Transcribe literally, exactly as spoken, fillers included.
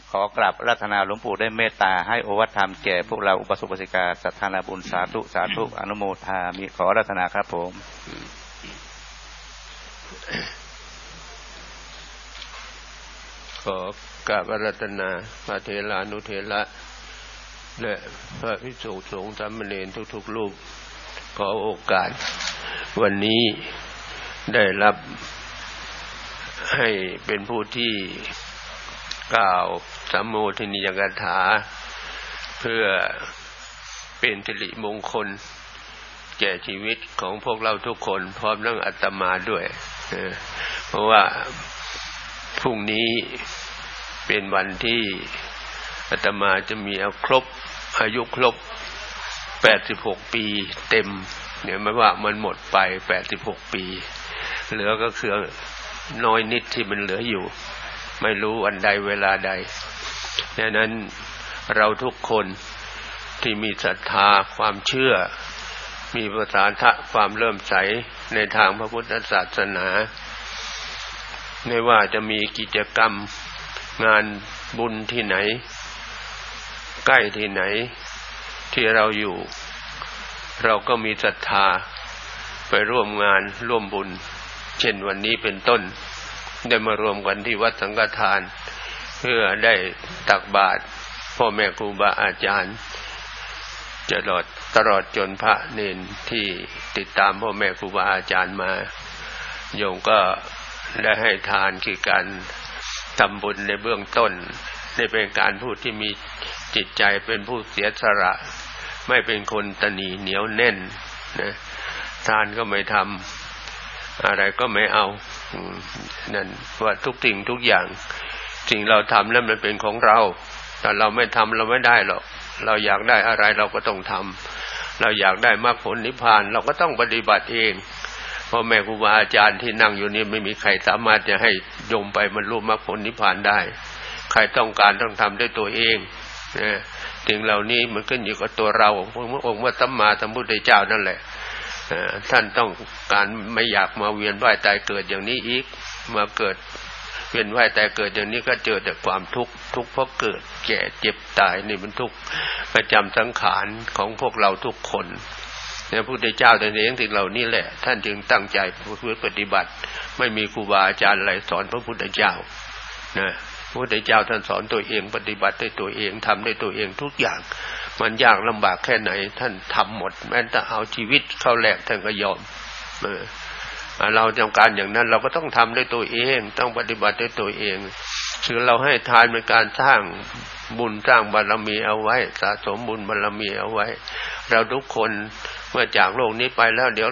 ขอกราบอาราธนาหลวงปู่ได้เมตตาให้โอวาทธรรมแก่พวกเราอุปสมบทกาศรัทธานาบุญสาธุสาธุอนุโมทามิขออาราธนาครับผมขอกราบอาราธนาพระเถรานุเถระและพระภิกษุสงฆ์สามเณรทุกๆรูปขอโอกาสวันนี้ได้รับให้เป็นผู้ที่กล่าวสัมโมทนียกถาเพื่อเป็นสิริมงคลแก่ชีวิตของพวกเราทุกคนพร้อมทั้งอาตมาด้วยเพราะว่าพรุ่งนี้เป็นวันที่อาตมาจะมีอาครบอายุครบแปดสิบหกปีเต็มเนี่ยไม่ว่ามันหมดไปแปดสิบหกปีเหลือก็คือน้อยนิดที่มันเหลืออยู่ไม่รู้วันใดเวลาใดดังนั้นเราทุกคนที่มีศรัทธาความเชื่อมีประสาทะความเริ่มใสในทางพระพุทธศาสนาไม่ว่าจะมีกิจกรรมงานบุญที่ไหนใกล้ที่ไหนที่เราอยู่เราก็มีศรัทธาไปร่วมงานร่วมบุญเช่นวันนี้เป็นต้นได้มารวมกันที่วัดสังฆทานเพื่อได้ตักบาตรพ่อแม่ครูบาอาจารย์ตลอดตลอดจนพระเนนที่ติดตามพ่อแม่ครูบาอาจารย์มาโยมก็ได้ให้ทานคือการทำบุญในเบื้องต้นได้เป็นการพูดที่มีจิตใจเป็นผู้เสียสละไม่เป็นคนตนีเหนียวแน่นนะทานก็ไม่ทำอะไรก็ไม่เอานั่นว่าทุกสิ่งทุกอย่างสิ่งเราทำแล้วมันเป็นของเราแต่เราไม่ทำเราไม่ได้หรอกเราอยากได้อะไรเราก็ต้องทำเราอยากได้มรรคผลนิพพานเราก็ต้องปฏิบัติเองพ่อแม่ครูบาอาจารย์ที่นั่งอยู่นี่ไม่มีใครสามารถจะให้โยมไปบรรลุมรรคผลนิพพานได้ใครต้องการต้องทำด้วยตัวเองนะสิ่งเหล่านี้มันขึ้นอยู่กับตัวเราพระองค์ว่าสัมมาสัมพุทธเจ้านั่นแหละท่านต้องการไม่อยากมาเวียนว่ายตายเกิดอย่างนี้อีกมาเกิดเวียนว่ายตายเกิดอย่างนี้ก็เจอแต่ความทุกข์ทุกข์เพราะเกิดแก่เจ็บตายนี่มันทุกข์ประจำสังขารของพวกเราทุกคนเนี่ยพระพุทธเจ้าแต่เองสิ่งเหล่านี้แหละท่านจึงตั้งใจเพื่อปฏิบัติไม่มีครูบาอาจารย์อะไรสอนพระพุทธเจ้านะพระพุทธเจ้าท่านสอนตัวเองปฏิบัติด้วยตัวเองทำด้วยตัวเองทุกอย่างมันยากลำบากแค่ไหนท่านทำหมดแม้แต่เอาชีวิตเข้าแลกท่านก็ยอมเออเราต้องการอย่างนั้นเราก็ต้องทำด้วยตัวเองต้องปฏิบัติด้วยตัวเองคือเราให้ทานเป็นการสร้างบุญสร้างบารมีเอาไว้สะสมบุญบารมีเอาไว้เราทุกคนเมื่อจากโลกนี้ไปแล้วเดี๋ยว